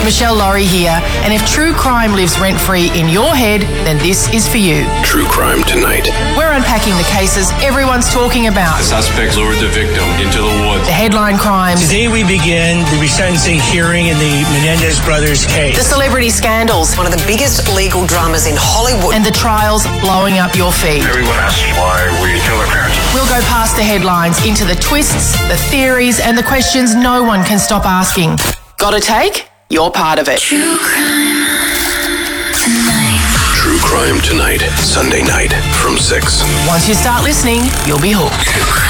Michelle Laurie here, and if true crime lives rent-free in your head, then this is for you. True Crime Tonight. We're unpacking the cases everyone's talking about. The suspect lured the victim into the woods. The headline crimes. Today we begin the resentencing hearing in the Menendez brothers case. The celebrity scandals. One of the biggest legal dramas in Hollywood. And the trials blowing up your feed. Everyone asks why we kill our parents. We'll go past the headlines into the twists, the theories, and the questions no one can stop asking. Got a take? You're part of it. True Crime Tonight. Sunday night from 6. Once you start listening, you'll be hooked.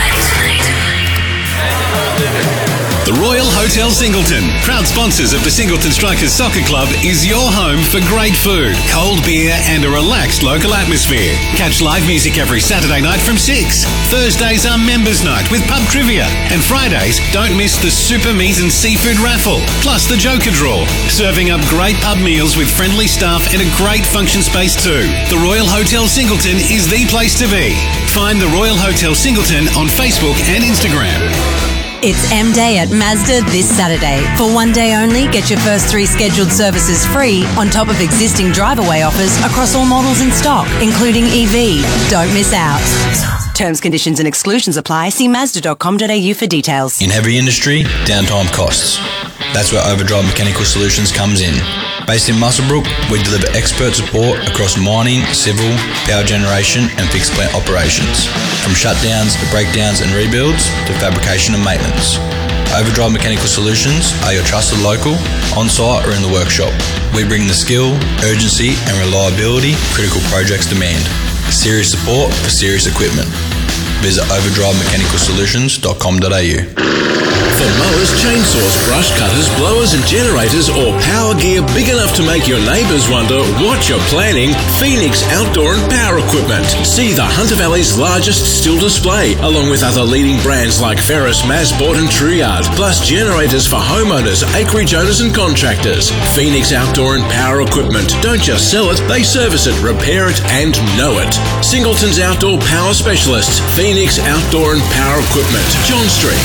The Royal Hotel Singleton, proud sponsors of the Singleton Strikers Soccer Club, is your home for great food, cold beer and a relaxed local atmosphere. Catch live music every Saturday night from 6. Thursdays are members night with pub trivia. And Fridays, don't miss the Super Meat and Seafood raffle, plus the Joker draw. Serving up great pub meals with friendly staff and a great function space too. The Royal Hotel Singleton is the place to be. Find the Royal Hotel Singleton on Facebook and Instagram. It's M-Day at Mazda this Saturday. For one day only, get your first 3 scheduled services free on top of existing drive-away offers across all models in stock, including EV. Don't miss out. Terms, conditions and exclusions apply. See Mazda.com.au for details. In heavy industry, downtime costs. That's where Overdrive Mechanical Solutions comes in. Based in Muswellbrook, we deliver expert support across mining, civil, power generation and fixed plant operations. From shutdowns to breakdowns and rebuilds to fabrication and maintenance. Overdrive Mechanical Solutions are your trusted local, on-site or in the workshop. We bring the skill, urgency and reliability critical projects demand. Serious support for serious equipment. Visit overdrivemechanicalsolutions.com.au. For mowers, chainsaws, brush cutters, blowers and generators or power gear big enough to make your neighbours wonder what you're planning, Phoenix Outdoor and Power Equipment. See the Hunter Valley's largest still display, along with other leading brands like Ferris, Masport and TrueYard, plus generators for homeowners, acreage owners and contractors. Phoenix Outdoor and Power Equipment. Don't just sell it, they service it, repair it and know it. Singleton's Outdoor Power Specialists, Phoenix Outdoor and Power Equipment, John Street.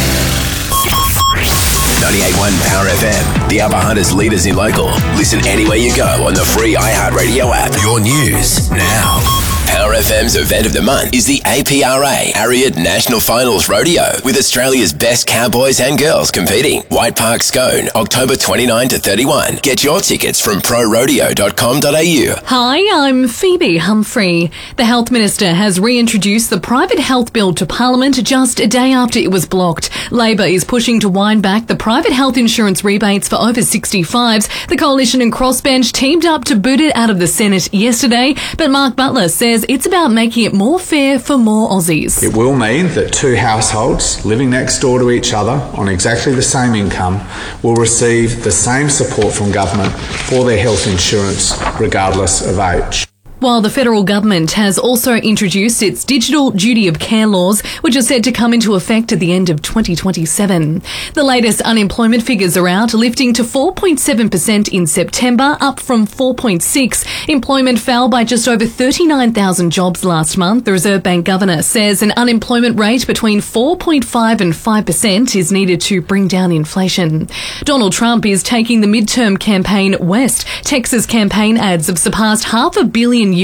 98.1 Power FM. The Upper Hunters leaders in local. Listen anywhere you go on the free iHeartRadio app. Your news now. Power FM's event of the month is the APRA Ariat National Finals Rodeo with Australia's best cowboys and girls competing. White Park Scone, October 29 to 31. Get your tickets from prorodeo.com.au. Hi, I'm Phoebe Humphrey. The Health Minister has reintroduced the Private Health Bill to Parliament just a day after it was blocked. Labor is pushing to wind back the private health insurance rebates for over 65s. The Coalition and Crossbench teamed up to boot it out of the Senate yesterday, but Mark Butler says it's about making it more fair for more Aussies. It will mean that 2 households living next door to each other on exactly the same income will receive the same support from government for their health insurance regardless of age. While the federal government has also introduced its digital duty of care laws, which are set to come into effect at the end of 2027. The latest unemployment figures are out, lifting to 4.7% in September, up from 4.6%. Employment fell by just over 39,000 jobs last month. The Reserve Bank governor says an unemployment rate between 4.5% and 5% is needed to bring down inflation. Donald Trump is taking the midterm campaign west. Texas campaign ads have surpassed $500 million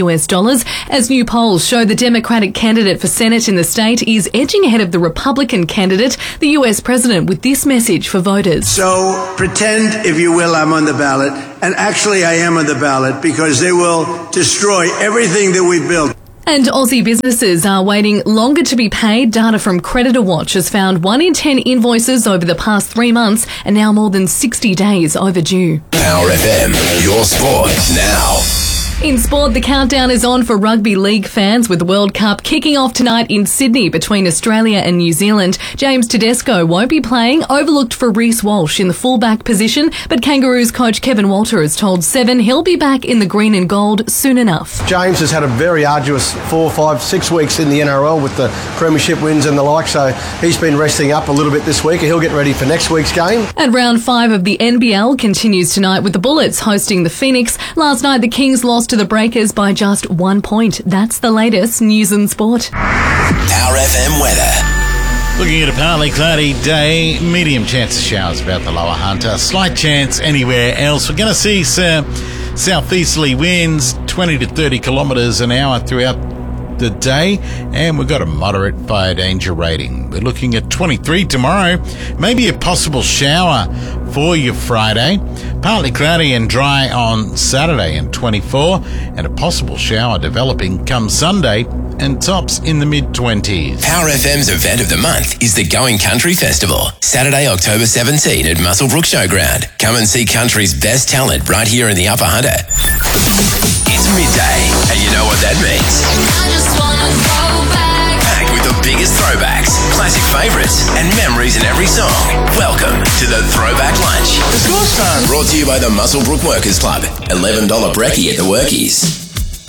as new polls show the Democratic candidate for Senate in the state is edging ahead of the Republican candidate, the US president, with this message for voters. So pretend, if you will, I'm on the ballot, and actually I am on the ballot because they will destroy everything that we built. And Aussie businesses are waiting longer to be paid. Data from Creditor Watch has found 1 in 10 invoices over the past 3 months are now more than 60 days overdue. Power FM, your sport now. In sport, the countdown is on for rugby league fans with the World Cup kicking off tonight in Sydney between Australia and New Zealand. James Tedesco won't be playing, overlooked for Reece Walsh in the fullback position, but Kangaroos coach Kevin Walter has told Seven he'll be back in the green and gold soon enough. James has had a very arduous 4, 5, 6 weeks in the NRL with the premiership wins and the like, so he's been resting up a little bit this week and he'll get ready for next week's game. And round 5 of the NBL continues tonight with the Bullets hosting the Phoenix. Last night the Kings lost to the Breakers by just 1 point. That's the latest news and sport. Power FM weather. Looking at a partly cloudy day, medium chance of showers about the lower Hunter, slight chance anywhere else. We're going to see southeasterly winds 20 to 30 kilometres an hour throughout the day, and we've got a moderate fire danger rating. We're looking at 23 tomorrow, maybe a possible shower for your Friday, partly cloudy and dry on Saturday and 24, and a possible shower developing come Sunday and tops in the mid-20s. Power FM's event of the month is the Going Country Festival, Saturday, October 17 at Muswellbrook Showground. Come and see country's best talent right here in the Upper Hunter. It's midday, and you know what that means. I just wanna go back. Packed with the biggest throwbacks, classic favourites, and memories in every song. Welcome to the Throwback Lunch. It's lunch time. Brought to you by the Muswellbrook Workers Club. $11 brekkie at the Workies.